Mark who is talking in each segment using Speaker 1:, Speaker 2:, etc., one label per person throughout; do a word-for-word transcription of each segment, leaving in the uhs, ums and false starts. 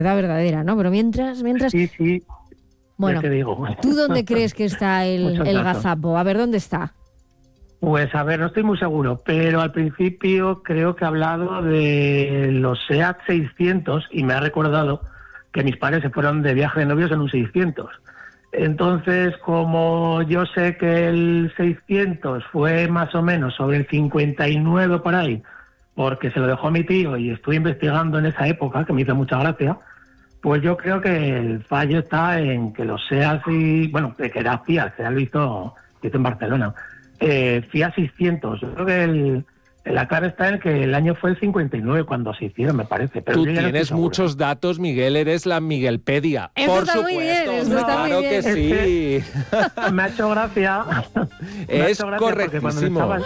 Speaker 1: verdadera, ¿no? Pero mientras, mientras...
Speaker 2: Sí, sí,
Speaker 1: bueno,
Speaker 2: ya te digo.
Speaker 1: ¿Tú dónde crees que está el,
Speaker 2: Muchos
Speaker 1: el
Speaker 2: datos.
Speaker 1: gazapo? A ver, ¿dónde está?
Speaker 2: Pues a ver, no estoy muy seguro, pero al principio creo que ha hablado de los SEAT seiscientos y me ha recordado que mis padres se fueron de viaje de novios en un seiscientos. Entonces, como yo sé que el seiscientos fue más o menos sobre el cincuenta y nueve por ahí, porque se lo dejó a mi tío y estuve investigando en esa época, que me hizo mucha gracia, pues yo creo que el fallo está en que los SEAT y, bueno, que era Fiat, SEAT lo hizo, lo hizo en Barcelona. Eh, Fiat seiscientos, yo creo que el, la clave está en que el año fue el cincuenta y nueve cuando se hicieron, me parece. Pero
Speaker 3: Tú
Speaker 2: yo ya no estoy
Speaker 3: tienes
Speaker 2: seguro.
Speaker 3: muchos datos, Miguel, eres la Miguelpedia.
Speaker 1: Esto
Speaker 3: Por
Speaker 1: está
Speaker 3: supuesto,
Speaker 1: muy bien, esto está muy
Speaker 3: claro
Speaker 1: bien.
Speaker 3: que sí.
Speaker 2: Me ha hecho gracia. Me ha
Speaker 3: Es
Speaker 2: hecho gracia porque cuando me
Speaker 3: correctísimo.
Speaker 2: estaban-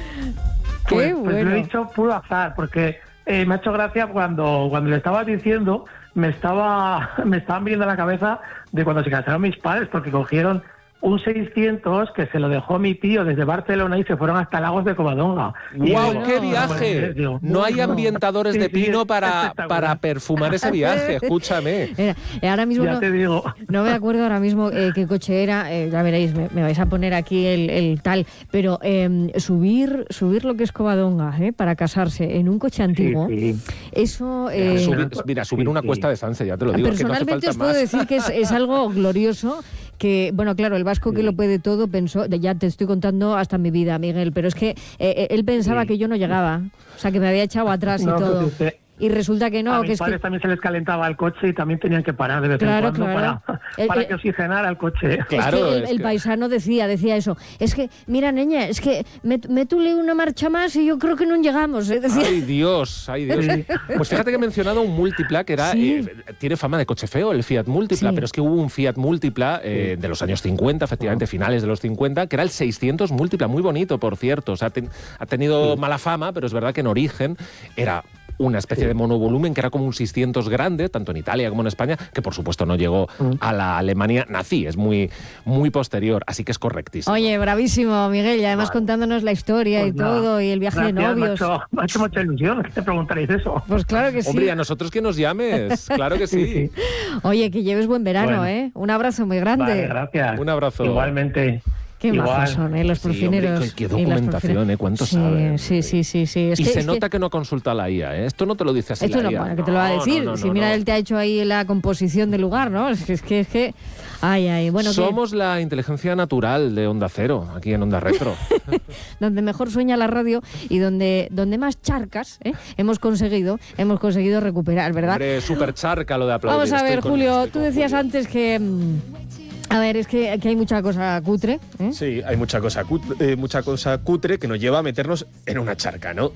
Speaker 1: Qué
Speaker 2: Pues, pues
Speaker 1: bueno.
Speaker 2: lo he dicho puro azar, porque eh, me ha hecho gracia cuando, cuando le estabas diciendo, me estaba me estaban viendo a la cabeza de cuando se casaron mis padres, porque cogieron un seiscientos que se lo dejó mi tío desde Barcelona y se fueron hasta Lagos de Covadonga. Y
Speaker 3: ¡Guau,
Speaker 2: digo,
Speaker 3: qué
Speaker 2: no,
Speaker 3: viaje!
Speaker 2: pues, digo,
Speaker 3: No hay
Speaker 2: bueno.
Speaker 3: ambientadores
Speaker 2: Sí,
Speaker 3: de
Speaker 2: sí,
Speaker 3: pino
Speaker 2: es
Speaker 3: para,
Speaker 2: espectacular.
Speaker 3: para perfumar ese viaje, escúchame.
Speaker 1: Mira, eh, ahora mismo
Speaker 2: Ya
Speaker 1: no,
Speaker 2: te digo.
Speaker 1: no me acuerdo ahora mismo eh, qué coche era, eh, ya veréis, me, me vais a poner aquí el, el tal, pero eh, subir subir lo que es Covadonga, eh, para casarse en un coche antiguo,
Speaker 2: Sí, sí.
Speaker 1: eso... eh,
Speaker 3: Subir- mira, subir
Speaker 2: sí,
Speaker 3: una
Speaker 2: sí.
Speaker 3: cuesta de Sanse, ya te lo digo, que no hace
Speaker 1: personalmente
Speaker 3: falta
Speaker 1: os puedo
Speaker 3: más.
Speaker 1: decir que es, es algo glorioso, que, bueno, claro, el vasco que lo puede todo pensó, ya te estoy contando hasta mi vida, Miguel, pero es que eh, eh, él pensaba
Speaker 2: Sí.
Speaker 1: que yo no llegaba, o sea, que me había echado atrás y
Speaker 2: No, pues
Speaker 1: todo.
Speaker 2: usted-
Speaker 1: Y resulta que no,
Speaker 2: a
Speaker 1: que
Speaker 2: mis
Speaker 1: es
Speaker 2: padres
Speaker 1: que...
Speaker 2: también se les calentaba el coche y también tenían que parar de vez
Speaker 1: Claro,
Speaker 2: en cuando
Speaker 1: claro.
Speaker 2: para,
Speaker 1: El-
Speaker 2: para
Speaker 1: el-
Speaker 2: que oxigenara el coche.
Speaker 3: Claro,
Speaker 1: es que el,
Speaker 3: es
Speaker 1: el
Speaker 3: que-
Speaker 1: paisano decía, decía eso. Es que, mira, niña, es que me, me tule una marcha más y yo creo que no llegamos. ¿eh? Decía.
Speaker 3: Ay, Dios, ay, Dios.
Speaker 2: Sí.
Speaker 3: Pues fíjate que he mencionado un Multipla que era,
Speaker 1: Sí.
Speaker 3: eh, tiene fama de coche feo, el Fiat Multipla,
Speaker 1: Sí.
Speaker 3: pero es que hubo un Fiat Multipla eh, de los años cincuenta, efectivamente, finales de los cincuenta, que era el seiscientos Multipla, muy bonito, por cierto. O sea, ten- ha tenido mala fama, pero es verdad que en origen era una especie de monovolumen que era como un seiscientos grande, tanto en Italia como en España, que por supuesto no llegó a la Alemania nazi, es muy, muy posterior, así que es correctísimo.
Speaker 1: Oye, bravísimo, Miguel, y además
Speaker 2: Vale.
Speaker 1: contándonos la historia
Speaker 2: Pues
Speaker 1: y
Speaker 2: nada,
Speaker 1: todo, y el viaje
Speaker 2: gracias,
Speaker 1: de novios.
Speaker 2: Me ha, hecho, me ha hecho mucha ilusión que te preguntaréis eso.
Speaker 1: Pues claro que sí.
Speaker 3: Hombre, y a nosotros que nos llames, claro que sí.
Speaker 2: Sí,
Speaker 1: Oye, que lleves buen verano,
Speaker 2: Bueno.
Speaker 1: ¿eh? Un abrazo muy grande.
Speaker 2: Vale, gracias.
Speaker 3: Un abrazo.
Speaker 2: Igualmente.
Speaker 1: Qué
Speaker 2: Igual.
Speaker 1: majos son, ¿eh? Los
Speaker 3: Sí, hombre,
Speaker 1: porcineros.
Speaker 3: qué- qué
Speaker 1: y las
Speaker 3: documentación,
Speaker 1: porcineras.
Speaker 3: ¿eh? ¿Cuánto
Speaker 1: sí,
Speaker 3: saben?
Speaker 1: Sí, sí, sí, sí. Es
Speaker 3: Y
Speaker 1: que,
Speaker 3: se
Speaker 1: es
Speaker 3: nota
Speaker 1: que...
Speaker 3: que no consulta la I A, ¿eh? Esto no te lo dice así
Speaker 1: Esto
Speaker 3: la
Speaker 1: no,
Speaker 3: I A.
Speaker 1: bueno, que te lo va a
Speaker 3: No,
Speaker 1: decir.
Speaker 3: no, no,
Speaker 1: si
Speaker 3: no,
Speaker 1: mira,
Speaker 3: no.
Speaker 1: él te ha hecho ahí la composición del lugar, ¿no? Es que, es que, es que... Ay, ay, bueno, que-
Speaker 3: Somos la inteligencia natural de Onda Cero, aquí en Onda Retro.
Speaker 1: donde mejor sueña la radio y donde, donde más charcas ¿eh? hemos conseguido, hemos conseguido recuperar, ¿verdad?
Speaker 3: Hombre, súper charca lo de aplaudir.
Speaker 1: Vamos a
Speaker 3: Estoy
Speaker 1: ver,
Speaker 3: con-
Speaker 1: Julio,
Speaker 3: estoy
Speaker 1: tú
Speaker 3: con
Speaker 1: decías
Speaker 3: Julio.
Speaker 1: antes que... mm, A ver, es que aquí hay mucha cosa cutre. ¿eh?
Speaker 4: Sí, hay mucha cosa, cut- eh, mucha cosa cutre que nos lleva a meternos en una charca, ¿no?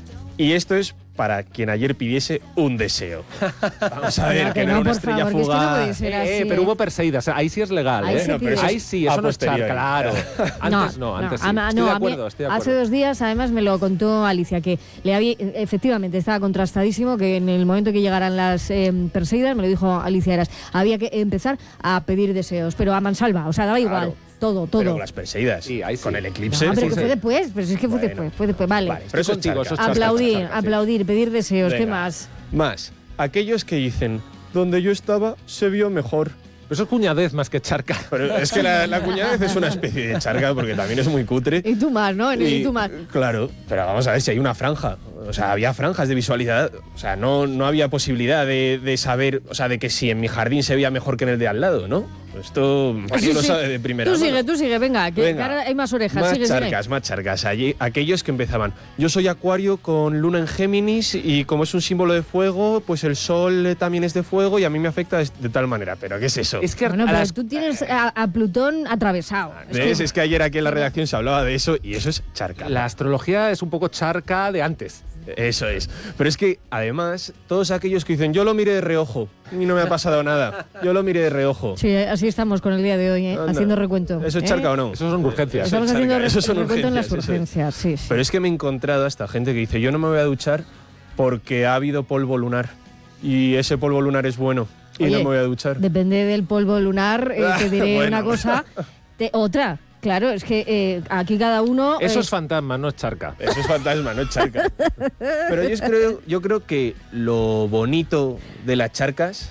Speaker 4: Y esto es para quien ayer pidiese un deseo. Vamos a ver,
Speaker 1: No,
Speaker 4: que,
Speaker 1: que
Speaker 4: no
Speaker 1: no,
Speaker 4: era una
Speaker 1: por
Speaker 4: estrella
Speaker 1: favor, que es que no
Speaker 4: fugaz.
Speaker 1: puede ser.
Speaker 3: Eh,
Speaker 1: así,
Speaker 3: eh, pero
Speaker 1: ¿eh?
Speaker 3: hubo Perseidas, ahí sí es legal,
Speaker 1: Ahí
Speaker 3: ¿eh?
Speaker 1: se
Speaker 4: Bueno, pero
Speaker 1: pide.
Speaker 4: eso
Speaker 3: Ahí
Speaker 4: es
Speaker 3: sí,
Speaker 4: a
Speaker 3: eso no es
Speaker 4: posteriori.
Speaker 3: charca, claro. Antes no, antes sí.
Speaker 1: a-
Speaker 3: Estoy de
Speaker 1: a mí
Speaker 3: acuerdo, estoy de
Speaker 1: hace
Speaker 3: acuerdo.
Speaker 1: dos días, además, me lo contó Alicia, que le había, efectivamente estaba contrastadísimo, que en el momento que llegaran las eh, Perseidas, me lo dijo Alicia Eras, había que empezar a pedir deseos, pero a mansalva, o sea, daba igual,
Speaker 4: Claro.
Speaker 1: todo, todo.
Speaker 4: Pero con las Perseidas,
Speaker 3: Sí, ahí sí.
Speaker 4: con el eclipse.
Speaker 1: No, pero
Speaker 4: sí,
Speaker 1: que
Speaker 4: sí.
Speaker 1: fue después, pero si es que fue
Speaker 4: Bueno.
Speaker 1: después, fue después, vale.
Speaker 4: Vale, pero eso es
Speaker 3: contigo,
Speaker 4: charca.
Speaker 3: eso es charca.
Speaker 1: aplaudir,
Speaker 4: charca, sí.
Speaker 1: aplaudir, pedir deseos, ¿qué
Speaker 4: Venga.
Speaker 1: más?
Speaker 4: Más, aquellos que dicen, donde yo estaba se vio mejor.
Speaker 3: Eso es cuñadez más que charca.
Speaker 4: Pero es que la, la cuñadez es una especie de charca porque también es muy cutre.
Speaker 1: Y tú más, ¿no? Y,
Speaker 4: Y,
Speaker 1: tú más.
Speaker 4: Claro, pero vamos a ver si hay una franja. O sea, había franjas de visualidad. O sea, no, no había posibilidad de, de saber, o sea, de que si en mi jardín se veía mejor que en el de al lado, ¿no? Esto
Speaker 1: Sí,
Speaker 4: uno
Speaker 1: sí.
Speaker 4: sabe de primera
Speaker 1: Tú
Speaker 4: mano.
Speaker 1: sigue, tú sigue, venga, que,
Speaker 4: Venga.
Speaker 1: que ahora hay más orejas.
Speaker 4: Más
Speaker 1: sigue, sigue.
Speaker 4: charcas, más charcas. Allí, aquellos que empezaban. Yo soy Acuario con luna en Géminis y como es un símbolo de fuego, pues el sol eh, también es de fuego y a mí me afecta de, de tal manera. ¿Pero qué es eso?
Speaker 3: Es que
Speaker 1: Bueno,
Speaker 3: a
Speaker 1: pero
Speaker 3: las-
Speaker 1: tú tienes a, a Plutón atravesado. Es
Speaker 4: ¿Ves?
Speaker 1: que-
Speaker 4: Es que ayer aquí en la redacción se hablaba de eso y eso es charca.
Speaker 3: la astrología es un poco charca de antes.
Speaker 4: Eso es. Pero es que, además, todos aquellos que dicen, yo lo miré de reojo y no me ha pasado nada. Yo lo miré de reojo.
Speaker 1: Sí, así estamos con el día de hoy, ¿eh?
Speaker 4: Anda.
Speaker 1: haciendo recuento.
Speaker 4: ¿Eso es
Speaker 1: ¿eh?
Speaker 4: charca o no?
Speaker 3: Eso son urgencias.
Speaker 1: Estamos
Speaker 4: Eso es
Speaker 1: haciendo
Speaker 4: charca,
Speaker 1: re-
Speaker 4: eso son
Speaker 1: recuento en las
Speaker 4: urgencias, eso es.
Speaker 1: urgencias, sí, sí.
Speaker 4: Pero es que me he encontrado hasta gente que dice, yo no me voy a duchar porque ha habido polvo lunar y ese polvo lunar es bueno y
Speaker 1: Oye,
Speaker 4: no me voy a duchar.
Speaker 1: Depende del polvo lunar, eh, te diré
Speaker 4: Bueno.
Speaker 1: una cosa, te- otra. Claro, es que eh, aquí cada uno...
Speaker 3: Eso
Speaker 1: eh,
Speaker 3: es fantasma, no es charca.
Speaker 4: Eso es fantasma, no es charca. Pero yo creo, yo creo que lo bonito de las charcas